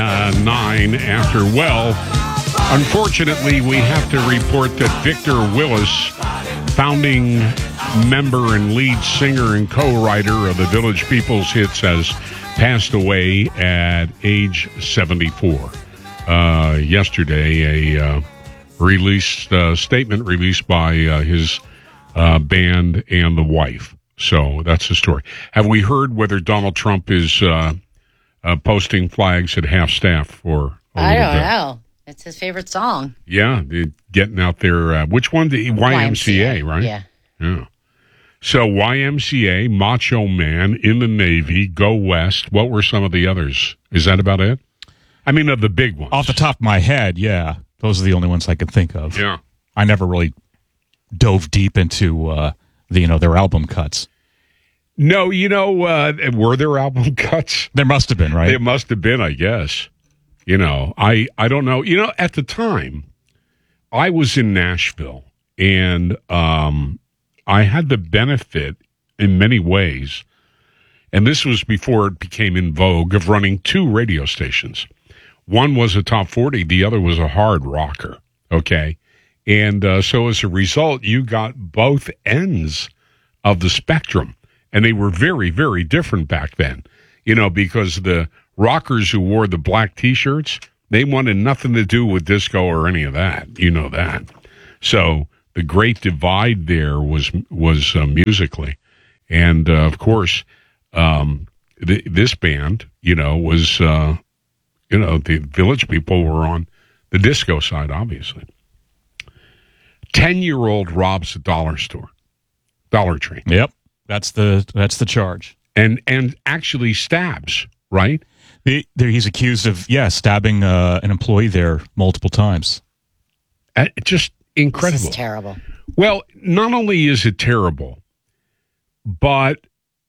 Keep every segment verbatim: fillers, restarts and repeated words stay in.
Uh, nine after. Well, unfortunately, we have to report that Victor Willis, founding member and lead singer and co-writer of the Village People's hits, has passed away at age seventy-four. Uh, yesterday, a uh, released uh, statement released by uh, his uh, band and the wife. So that's the story. Have we heard whether Donald Trump is uh, uh, posting flags at half-staff for a I little don't bit? know. It's his favorite song. Yeah, the- getting out there. Uh, which one? The Y M C A, right? Yeah. Yeah. So Y M C A, Macho Man, In the Navy, Go West. What were some of the others? Is that about it? I mean, of the big ones. Off the top of my head, yeah. Those are the only ones I could think of. Yeah. I never really dove deep into uh, the, you know, their album cuts. No, you know, uh, were there album cuts? There must have been, right? It must have been, I guess. You know, I, I don't know. You know, at the time, I was in Nashville, and um, I had the benefit in many ways, and this was before it became in vogue, of running two radio stations. One was a top forty, the other was a hard rocker, okay? And uh, so as a result, you got both ends of the spectrum, and they were very, very different back then, you know, because the rockers who wore the black T-shirts, they wanted nothing to do with disco or any of that. You know that. So the great divide there was was uh, musically. And, uh, of course, um, th- this band, you know, was, uh, you know, the Village People were on the disco side, obviously. Ten-year-old robs a dollar store, Dollar Tree. Yep. That's the that's the charge. And, and actually stabs, right? He, there, he's accused of, yeah, stabbing uh, an employee there multiple times. Uh, just incredible. This is terrible. Well, not only is it terrible, but,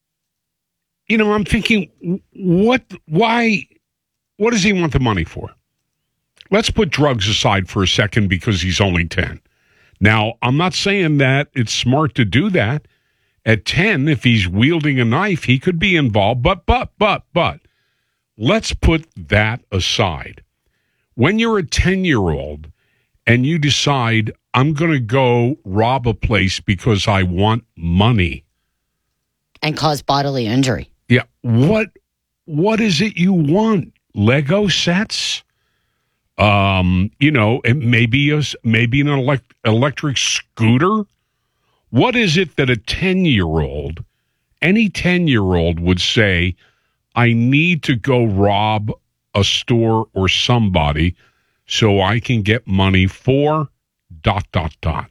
you know, I'm thinking, what, why, what does he want the money for? Let's put drugs aside for a second because he's only ten. Now, I'm not saying that it's smart to do that. At ten, if he's wielding a knife, he could be involved, but, but, but, but. Let's put that aside. When you're a ten-year-old and you decide, I'm going to go rob a place because I want money. And cause bodily injury. Yeah. What What is it you want? Lego sets? Um, you know, and maybe, a, maybe an elect, electric scooter? What is it that a ten-year-old, any ten-year-old would say, I need to go rob a store or somebody so I can get money for dot, dot, dot.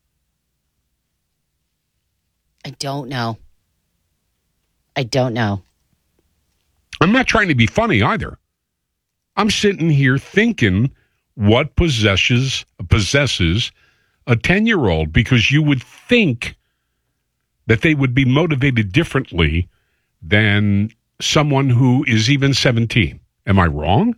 I don't know. I don't know. I'm not trying to be funny either. I'm sitting here thinking what possesses possesses a ten-year-old, because you would think that they would be motivated differently than someone who is even seventeen. Am I wrong?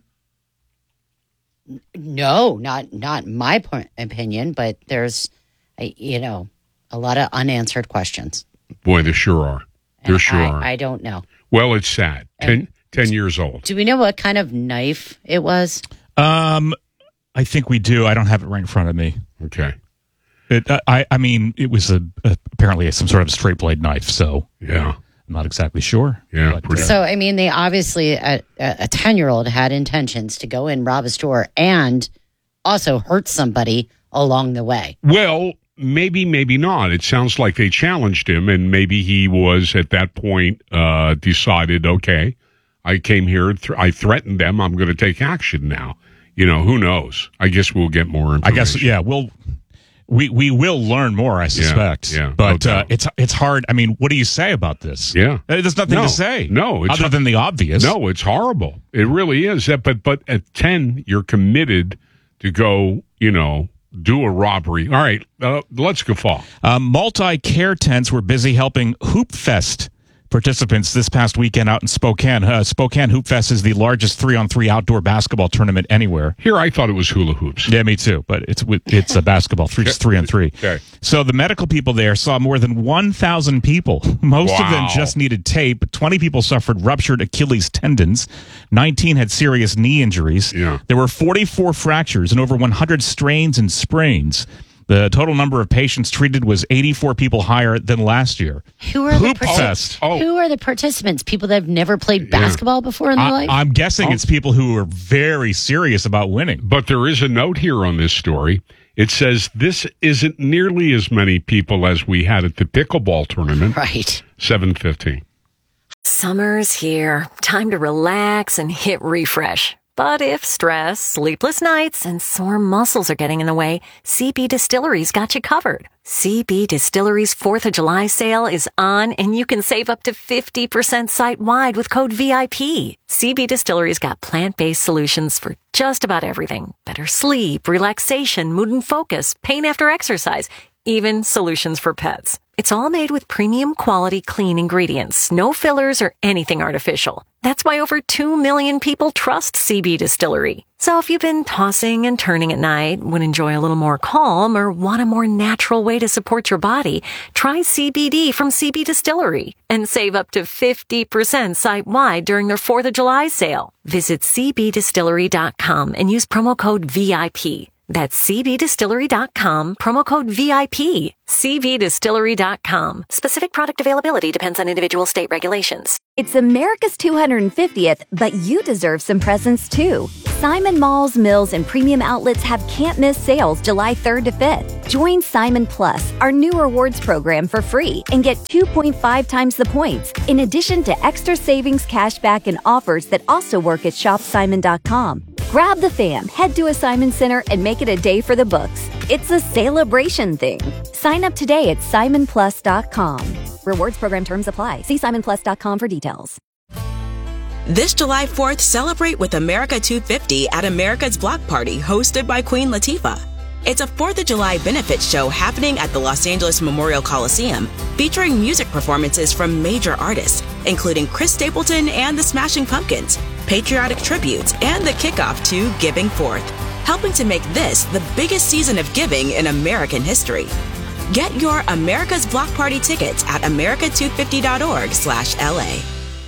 No, not not my point, opinion, but there's, you know, a lot of unanswered questions. Boy, there sure are. There And sure I, are. I don't know. Well, it's sad. Ten, ten years old. Do we know what kind of knife it was? Um, I think we do. I don't have it right in front of me. Okay. It, uh, I, I mean, it was a, a apparently some sort of straight blade knife. So Yeah. I'm not exactly sure. Yeah, but, pretty- uh, So, I mean, they obviously, a a ten-year-old had intentions to go in, rob a store, and also hurt somebody along the way. Well, maybe, maybe not. It sounds like they challenged him, and maybe he was at that point uh, decided, okay, I came here, th- I threatened them, I'm going to take action now. You know, who knows? I guess we'll get more information. I guess, yeah, we'll we we will learn more, I suspect. yeah, no but uh, doubt. it's it's hard. I mean, what do you say about this? Yeah. Uh, there's nothing No, to say. no, it's- other than the obvious. No, it's horrible. It really is. But but at ten, you're committed to go, you know, do a robbery. All right, uh, let's guffaw. Uh, multi-care tents were busy helping Hoop Fest participants this past weekend out in Spokane. Uh, Spokane Hoop Fest is the largest three-on-three outdoor basketball tournament anywhere. Here, I thought it was hula hoops. Yeah, me too, but it's it's a basketball, three, just three on three. Okay. So the medical people there saw more than one thousand people. Most Wow. of them just needed tape. twenty people suffered ruptured Achilles tendons. nineteen had serious knee injuries. Yeah. There were forty-four fractures and over one hundred strains and sprains. The total number of patients treated was eighty-four people higher than last year. Who are Hoop the partic- Fest. Oh. Who are the participants? People that have never played basketball before in their I, life? I'm guessing Oh. it's people who are very serious about winning. But there is a note here on this story. It says this isn't nearly as many people as we had at the pickleball tournament. Right. seven fifteen. Summer's here. Time to relax and hit refresh. But if stress, sleepless nights, and sore muscles are getting in the way, C B Distillery's got you covered. C B Distillery's fourth of July sale is on, and you can save up to fifty percent site-wide with code V I P. C B Distillery's got plant-based solutions for just about everything. Better sleep, relaxation, mood and focus, pain after exercise, even solutions for pets. It's all made with premium quality clean ingredients, no fillers or anything artificial. That's why over two million people trust C B Distillery. So if you've been tossing and turning at night, would enjoy a little more calm, or want a more natural way to support your body, try C B D from C B Distillery and save up to fifty percent site-wide during their fourth of July sale. Visit c b distillery dot com and use promo code V I P. That's c b distillery dot com, promo code V I P. c b distillery dot com. Specific product availability depends on individual state regulations. It's America's two hundred fiftieth, but you deserve some presents too. Simon Malls, Mills, and Premium Outlets have can't-miss sales July third to fifth. Join Simon Plus, our new rewards program, for free and get two point five times the points, in addition to extra savings, cashback, and offers that also work at shop simon dot com. Grab the fam, head to a Simon Center, and make it a day for the books. It's a celebration thing. Sign up today at simon plus dot com. Rewards program terms apply. See simon plus dot com for details. This July fourth, celebrate with America two fifty at America's Block Party, hosted by Queen Latifah. It's a fourth of July benefit show happening at the Los Angeles Memorial Coliseum, featuring music performances from major artists, including Chris Stapleton and the Smashing Pumpkins, patriotic tributes, and the kickoff to Giving Forth, helping to make this the biggest season of giving in American history. Get your America's Block Party tickets at america two fifty dot org slash L A.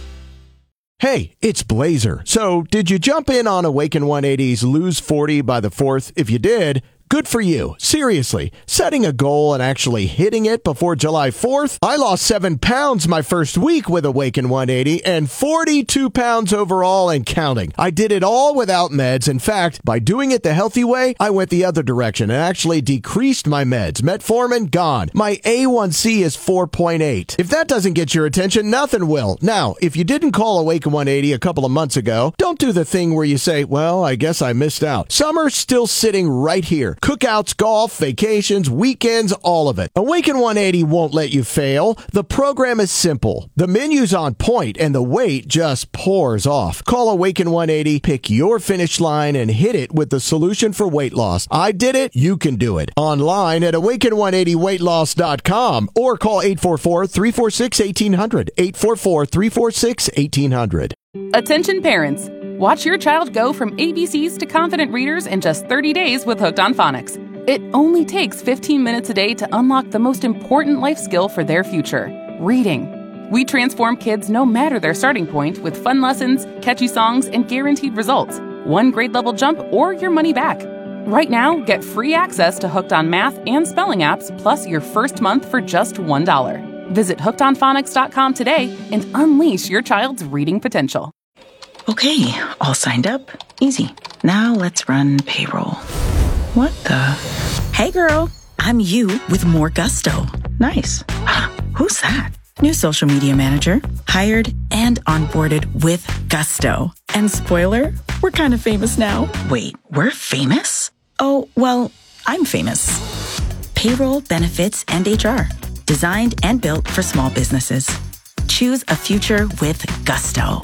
Hey, it's Blazer. So, did you jump in on Awaken one eighty's Lose forty by the fourth? If you did, good for you. Seriously, setting a goal and actually hitting it before July fourth? I lost seven pounds my first week with Awaken one eighty and forty-two pounds overall and counting. I did it all without meds. In fact, by doing it the healthy way, I went the other direction and actually decreased my meds. Metformin, gone. My A one C is four point eight. If that doesn't get your attention, nothing will. Now, if you didn't call Awaken one eighty a couple of months ago, don't do the thing where you say, well, I guess I missed out. Summer's still sitting right here. Cookouts, golf, vacations, weekends, all of it. Awaken one eighty won't let you fail. The program is simple. The menu's on point, and the weight just pours off. Call Awaken one eighty, pick your finish line, and hit it with the solution for weight loss. I did it. You can do it. Online at awaken one eighty weight loss dot com or call eight four four, three four six, one eight zero zero, eight four four, three four six, one eight zero zero. Attention parents. Watch your child go from A B Cs to confident readers in just thirty days with Hooked on Phonics. It only takes fifteen minutes a day to unlock the most important life skill for their future, reading. We transform kids no matter their starting point with fun lessons, catchy songs, and guaranteed results. One grade level jump or your money back. Right now, get free access to Hooked on Math and Spelling apps, plus your first month for just one dollar. Visit hooked on phonics dot com today and unleash your child's reading potential. Okay, all signed up. Easy. Now let's run payroll. What the? Hey girl, I'm you with more gusto. Nice. Who's that? New social media manager. Hired and onboarded with gusto. And spoiler, we're kind of famous now. Wait, we're famous? Oh, well, I'm famous. Payroll, benefits, and H R. Designed and built for small businesses. Choose a future with gusto.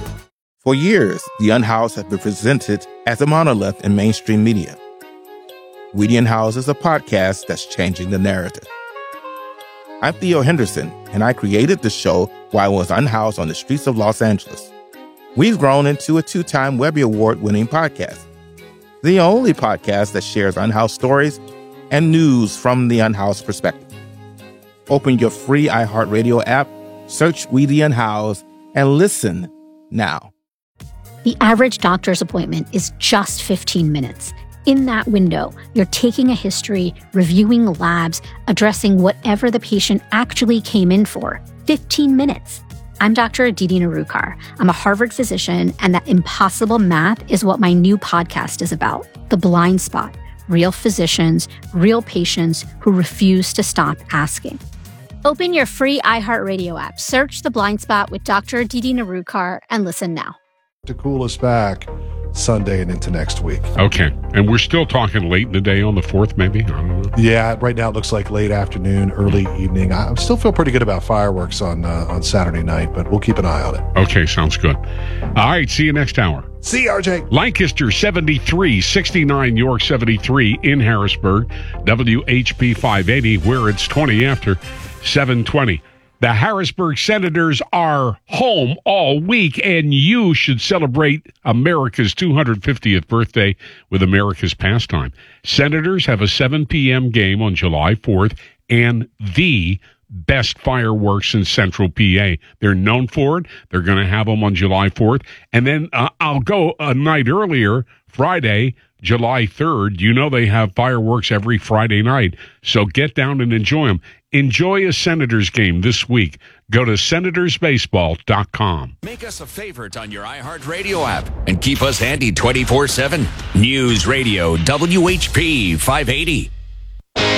For years, The Unhoused has been presented as a monolith in mainstream media. We the Unhoused is a podcast that's changing the narrative. I'm Theo Henderson, and I created the show while it was unhoused on the streets of Los Angeles. We've grown into a two-time Webby Award-winning podcast, the only podcast that shares unhoused stories and news from the unhoused perspective. Open your free iHeartRadio app, search We the Unhoused, and listen now. The average doctor's appointment is just fifteen minutes. In that window, you're taking a history, reviewing labs, addressing whatever the patient actually came in for. fifteen minutes. I'm Doctor Aditi Narukar. I'm a Harvard physician, and that impossible math is what my new podcast is about. The Blind Spot. Real physicians, real patients who refuse to stop asking. Open your free iHeartRadio app, search The Blind Spot with Doctor Aditi Narukar, and listen now. To cool us back Sunday and into next week. Okay. And we're still talking late in the day on the fourth, maybe? I don't know. Yeah, right now it looks like late afternoon, early evening. I still feel pretty good about fireworks on uh, on Saturday night, but we'll keep an eye on it. Okay, sounds good. All right, see you next hour. See you, R J. Lancaster seventy-three, sixty-nine York seventy-three in Harrisburg, W H P five eighty, where it's twenty after seven twenty. The Harrisburg Senators are home all week, and you should celebrate America's two hundred fiftieth birthday with America's Pastime. Senators have a seven p.m. game on July fourth and the best fireworks in Central P A. They're known for it. They're going to have them on July fourth. And then uh, I'll go a night earlier, Friday, July third. You know they have fireworks every Friday night, so get down and enjoy them. Enjoy a Senators game this week. Go to senators baseball dot com. Make us a favorite on your iHeartRadio app and keep us handy twenty-four seven. News Radio W H P five eighty.